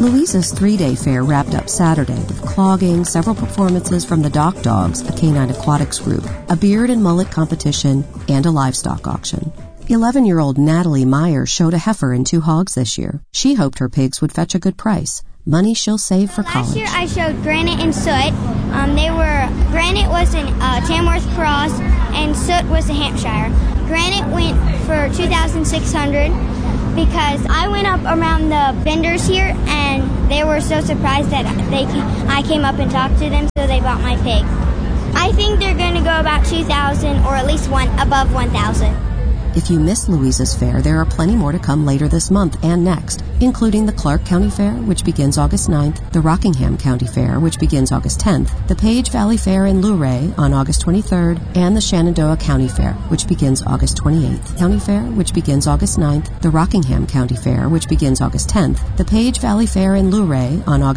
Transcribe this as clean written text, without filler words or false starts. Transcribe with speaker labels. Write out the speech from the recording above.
Speaker 1: Louisa's 3-day fair wrapped up Saturday with clogging, several performances from the Dock Dogs, a canine aquatics group, a beard and mullet competition, and a livestock auction. 11-year-old Natalie Meyer showed a heifer and 2 hogs this year. She hoped her pigs would fetch a good price, money she'll save for college.
Speaker 2: Last year I showed Granite and Soot. Granite was an Tamworth Cross and Soot was a Hampshire. Granite went for $2,600 because I went up around the vendors here and they were so surprised that I came up and talked to them, so they bought my pig. I think they're going to go about $2,000 or at least above $1,000.
Speaker 1: If you missed Louisa's Fair, there are plenty more to come later this month and next, including the Clark County Fair, which begins August 9th, the Rockingham County Fair, which begins August 10th, the Page Valley Fair in Luray on August 23rd, and the Shenandoah County Fair, which begins August 28th. County Fair, which begins August 9th, the Rockingham County Fair, which begins August 10th, the Page Valley Fair in Luray on August